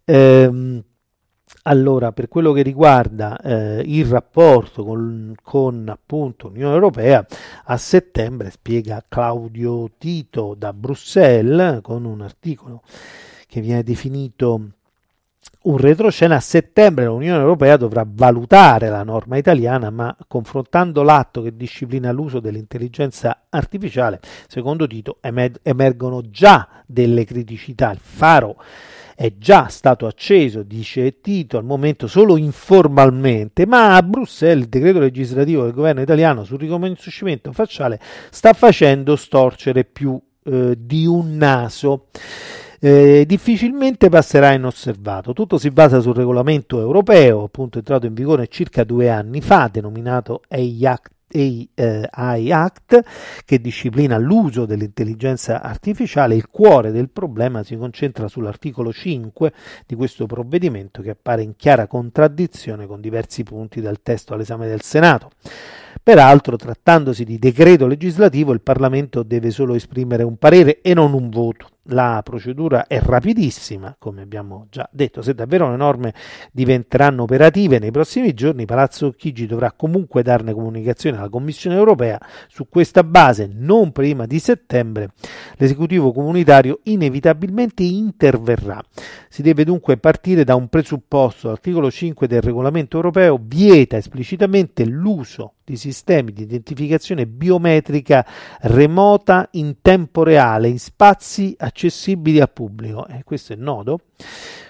Allora, per quello che riguarda il rapporto con appunto l'Unione Europea, a settembre, spiega Claudio Tito da Bruxelles, con un articolo che viene definito un retroscena, a settembre l'Unione Europea dovrà valutare la norma italiana, ma confrontando l'atto che disciplina l'uso dell'intelligenza artificiale, secondo Tito emergono già delle criticità. Il faro è già stato acceso, dice Tito, al momento solo informalmente, ma a Bruxelles il decreto legislativo del governo italiano sul riconoscimento facciale sta facendo storcere più di un naso. Difficilmente passerà inosservato. Tutto si basa sul regolamento europeo, appunto entrato in vigore circa 2 anni fa, denominato AI Act, che disciplina l'uso dell'intelligenza artificiale. Il cuore del problema si concentra sull'articolo 5 di questo provvedimento, che appare in chiara contraddizione con diversi punti del testo all'esame del Senato. Peraltro, trattandosi di decreto legislativo, il Parlamento deve solo esprimere un parere e non un voto. La procedura è rapidissima, come abbiamo già detto. Se davvero le norme diventeranno operative nei prossimi giorni, Palazzo Chigi dovrà comunque darne comunicazione alla Commissione europea. Su questa base, non prima di settembre, l'esecutivo comunitario inevitabilmente interverrà. Si deve dunque partire da un presupposto. L'articolo 5 del regolamento europeo vieta esplicitamente l'uso di sistemi di identificazione biometrica remota in tempo reale in spazi accessibili al pubblico. Questo è nodo.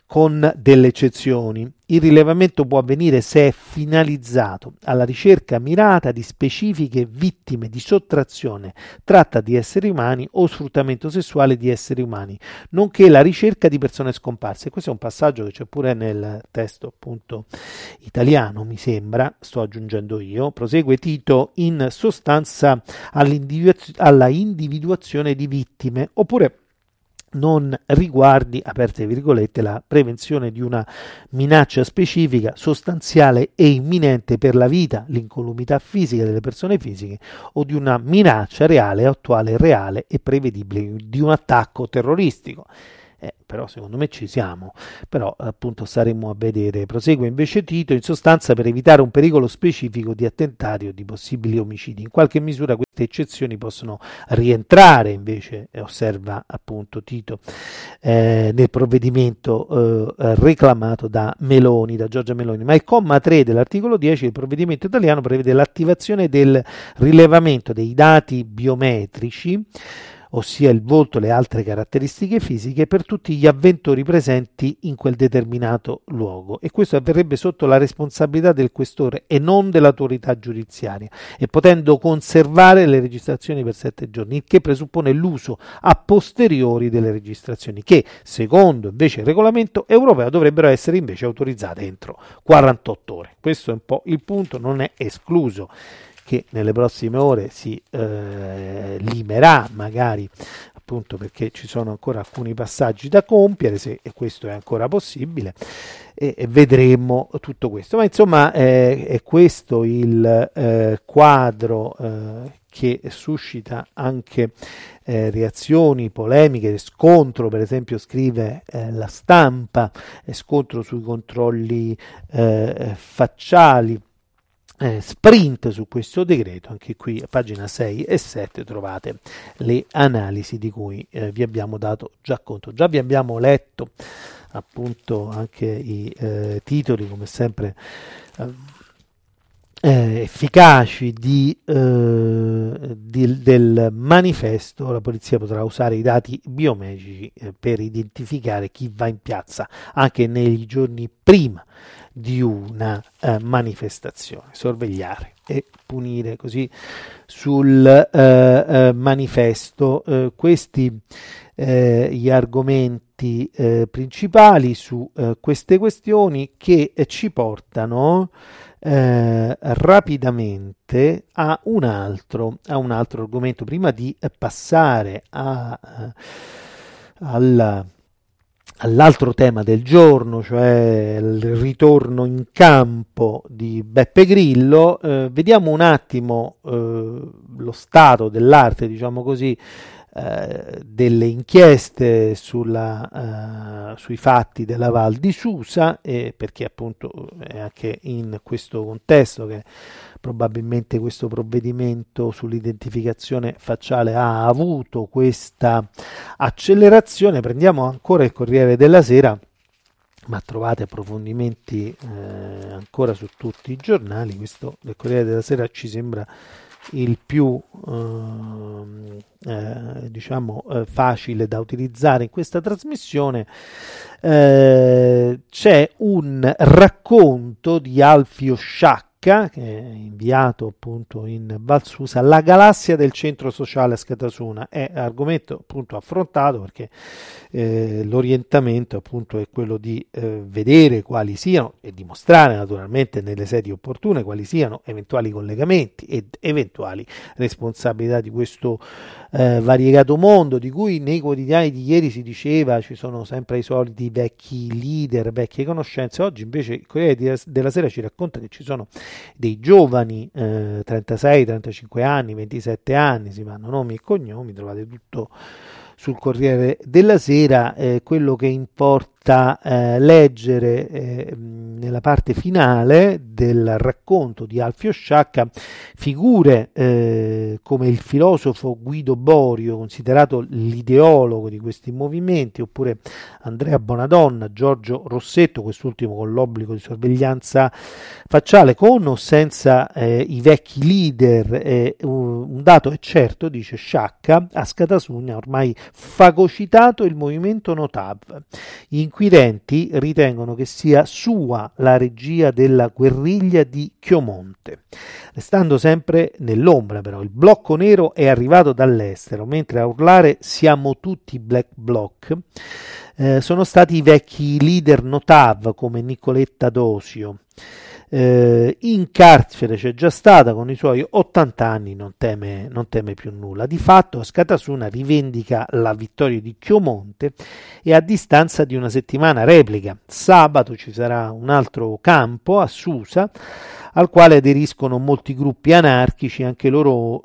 con delle eccezioni. Il rilevamento può avvenire se è finalizzato alla ricerca mirata di specifiche vittime di sottrazione, tratta di esseri umani o sfruttamento sessuale di esseri umani, nonché la ricerca di persone scomparse. Questo è un passaggio che c'è pure nel testo appunto italiano, mi sembra, sto aggiungendo io. Prosegue Tito, in sostanza alla individuazione di vittime, oppure non riguardi, aperte virgolette, la prevenzione di una minaccia specifica, sostanziale e imminente per la vita, l'incolumità fisica delle persone fisiche o di una minaccia reale, attuale, reale e prevedibile di un attacco terroristico. Però secondo me ci siamo, però appunto staremo a vedere. Prosegue invece Tito, in sostanza per evitare un pericolo specifico di attentati o di possibili omicidi. In qualche misura queste eccezioni possono rientrare invece, osserva appunto Tito, nel provvedimento reclamato da Giorgia Meloni, ma il comma 3 dell'articolo 10 del provvedimento italiano prevede l'attivazione del rilevamento dei dati biometrici, ossia il volto e le altre caratteristiche fisiche, per tutti gli avventori presenti in quel determinato luogo, e questo avverrebbe sotto la responsabilità del questore e non dell'autorità giudiziaria, e potendo conservare le registrazioni per 7 giorni, il che presuppone l'uso a posteriori delle registrazioni, che secondo invece il regolamento europeo dovrebbero essere invece autorizzate entro 48 ore. Questo è un po' il punto, non è escluso che nelle prossime ore si limerà, magari appunto perché ci sono ancora alcuni passaggi da compiere, se questo è ancora possibile, e vedremo tutto questo. Ma insomma è questo il quadro che suscita anche reazioni, polemiche, scontro, per esempio scrive La Stampa, scontro sui controlli facciali, sprint su questo decreto. Anche qui a pagina 6 e 7 trovate le analisi di cui vi abbiamo dato già conto. Già vi abbiamo letto appunto anche i titoli, come sempre efficaci del manifesto. La polizia potrà usare i dati biometrici per identificare chi va in piazza anche nei giorni prima di una manifestazione, sorvegliare e punire così sul manifesto. Questi gli argomenti principali su queste questioni, che ci portano rapidamente a un altro argomento, prima di passare all'altro tema del giorno, cioè il ritorno in campo di Beppe Grillo. Vediamo un attimo lo stato dell'arte, diciamo così, delle inchieste sui fatti della Val di Susa, perché appunto è anche in questo contesto che probabilmente questo provvedimento sull'identificazione facciale ha avuto questa accelerazione. Prendiamo ancora il Corriere della Sera, ma trovate approfondimenti ancora su tutti i giornali. Questo del Corriere della Sera ci sembra il più facile da utilizzare in questa trasmissione. C'è un racconto di Alfio Sciacca, che è inviato appunto in Val Susa, la galassia del centro sociale a Scatasuna. È argomento appunto affrontato perché l'orientamento appunto è quello di vedere quali siano, e dimostrare naturalmente nelle sedi opportune, quali siano eventuali collegamenti ed eventuali responsabilità di questo variegato mondo, di cui nei quotidiani di ieri si diceva ci sono sempre i soliti vecchi leader, vecchie conoscenze. Oggi invece il Corriere della Sera ci racconta che ci sono dei giovani, 36, 35 anni, 27 anni, si fanno nomi e cognomi, trovate tutto sul Corriere della Sera. Quello che importa leggere nella parte finale del racconto di Alfio Sciacca figure come il filosofo Guido Borio, considerato l'ideologo di questi movimenti, oppure Andrea Bonadonna, Giorgio Rossetto, quest'ultimo con l'obbligo di sorveglianza facciale, con o senza i vecchi leader. Un dato è certo, dice Sciacca, a Scatasugna ormai fagocitato il movimento Notav, in inquirenti ritengono che sia sua la regia della guerriglia di Chiomonte. Restando sempre nell'ombra, però, il blocco nero è arrivato dall'estero, mentre a urlare "siamo tutti Black Bloc" sono stati i vecchi leader Notav come Nicoletta Dosio. In carcere c'è già stata, con i suoi 80 anni non teme più nulla. Di fatto Askatasuna rivendica la vittoria di Chiomonte e a distanza di una settimana replica. Sabato ci sarà un altro campo a Susa al quale aderiscono molti gruppi anarchici, anche loro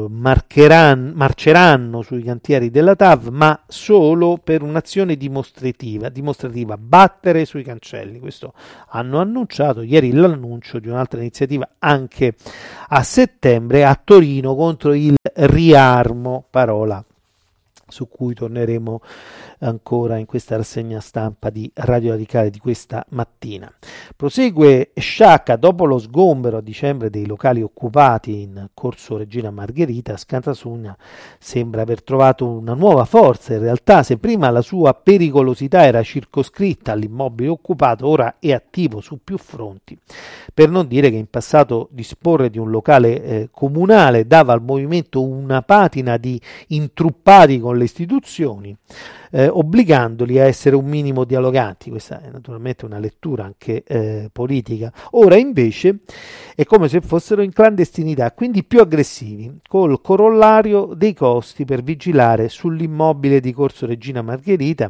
marceranno sui cantieri della TAV, ma solo per un'azione dimostrativa, battere sui cancelli. Questo hanno annunciato ieri l'annuncio di un'altra iniziativa anche a settembre a Torino contro il riarmo, parola su cui torneremo ancora in questa rassegna stampa di Radio Radicale di questa mattina. Prosegue Sciacca: dopo lo sgombero a dicembre dei locali occupati in Corso Regina Margherita, Askatasuna sembra aver trovato una nuova forza. In realtà, se prima la sua pericolosità era circoscritta all'immobile occupato, ora è attivo su più fronti. Per non dire che in passato disporre di un locale comunale dava al movimento una patina di intruppati con le istituzioni, obbligandoli a essere un minimo dialoganti. Questa è naturalmente una lettura anche politica. Ora invece è come se fossero in clandestinità, quindi più aggressivi, col corollario dei costi per vigilare sull'immobile di Corso Regina Margherita,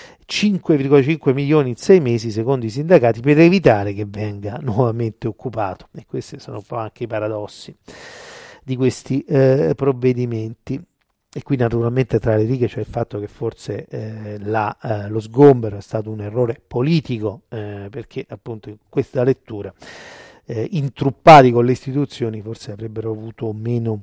5,5 milioni in 6 mesi secondo i sindacati, per evitare che venga nuovamente occupato. E questi sono un po' anche i paradossi di questi provvedimenti. E qui naturalmente tra le righe c'è il fatto che forse lo sgombero è stato un errore politico, perché appunto in questa lettura intruppati con le istituzioni forse avrebbero avuto meno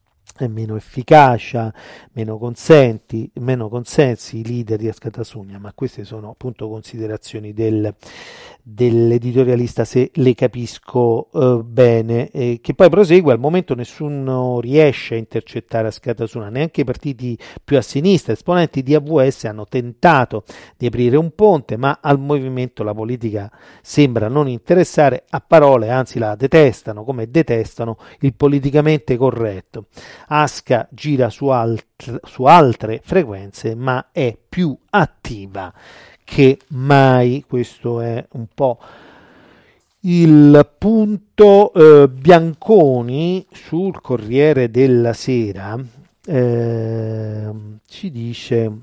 efficacia, meno consensi i leader di Askatasuna, ma queste sono appunto considerazioni dell'editorialista, se le capisco bene, che poi prosegue: al momento nessuno riesce a intercettare Askatasuna, neanche i partiti più a sinistra. Esponenti di AVS hanno tentato di aprire un ponte, ma al movimento la politica sembra non interessare. A parole anzi la detestano, come detestano il politicamente corretto. Aska gira su altre frequenze, ma è più attiva che mai. Questo è un po' il punto. Bianconi sul Corriere della Sera ci dice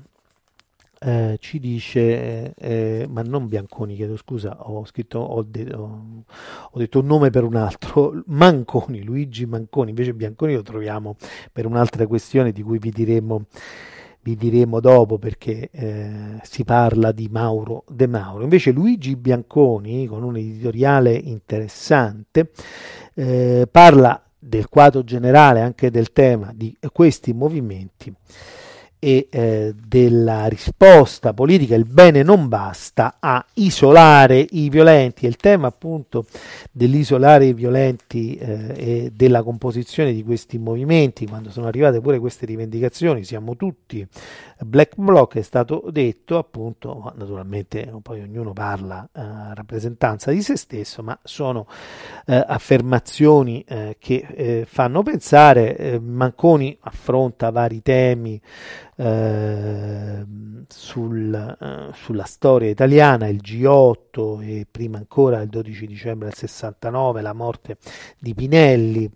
ma non Bianconi, chiedo scusa, ho detto un nome per un altro, Manconi, Luigi Manconi. Invece Bianconi lo troviamo per un'altra questione di cui vi diremo dopo, perché si parla di Mauro De Mauro. Invece Luigi Bianconi, con un editoriale interessante, parla del quadro generale, anche del tema di questi movimenti e della risposta politica. Il bene non basta a isolare i violenti. E il tema appunto dell'isolare i violenti e della composizione di questi movimenti, quando sono arrivate pure queste rivendicazioni, siamo tutti Black Bloc, è stato detto appunto. Naturalmente poi ognuno parla a rappresentanza di se stesso, ma sono affermazioni che fanno pensare. Manconi affronta vari temi sulla storia italiana, il G8 e prima ancora il 12 dicembre del 69, la morte di Pinelli.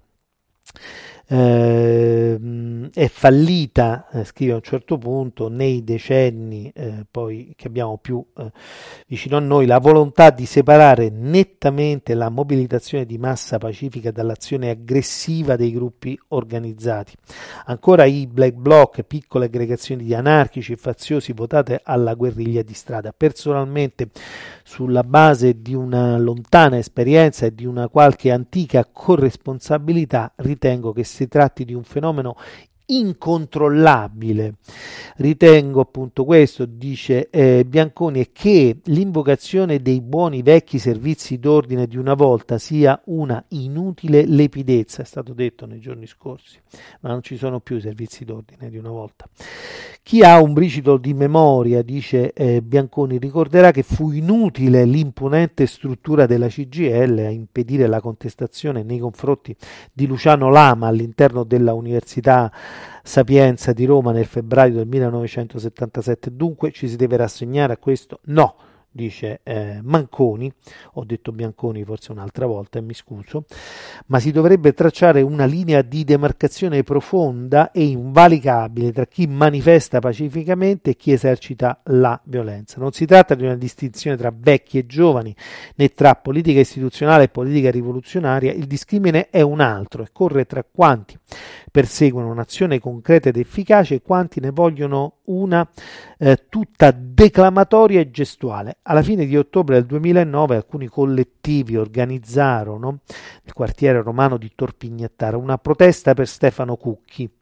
È fallita, scrive a un certo punto, nei decenni poi che abbiamo più vicino a noi, la volontà di separare nettamente la mobilitazione di massa pacifica dall'azione aggressiva dei gruppi organizzati. Ancora i Black Bloc, piccole aggregazioni di anarchici e faziosi votate alla guerriglia di strada. Personalmente, sulla base di una lontana esperienza e di una qualche antica corresponsabilità, ritengo che si tratti di un fenomeno incontrollabile. Ritengo appunto questo, dice Bianconi, è che l'invocazione dei buoni vecchi servizi d'ordine di una volta sia una inutile lepidezza. È stato detto nei giorni scorsi, ma non ci sono più i servizi d'ordine di una volta, Chi ha un briciolo di memoria, dice Bianconi, ricorderà che fu inutile l'imponente struttura della CGIL a impedire la contestazione nei confronti di Luciano Lama all'interno della Università Sapienza di Roma nel febbraio del 1977. Dunque ci si deve rassegnare a questo? No, dice Manconi, ho detto Bianconi forse un'altra volta e mi scuso, ma si dovrebbe tracciare una linea di demarcazione profonda e invalicabile tra chi manifesta pacificamente e chi esercita la violenza. Non si tratta di una distinzione tra vecchi e giovani, né tra politica istituzionale e politica rivoluzionaria. Il discrimine è un altro e corre tra quanti perseguono un'azione concreta ed efficace e quanti ne vogliono una tutta declamatoria e gestuale. Alla fine di ottobre del 2009 alcuni collettivi organizzarono nel quartiere romano di Tor Pignattara una protesta per Stefano Cucchi.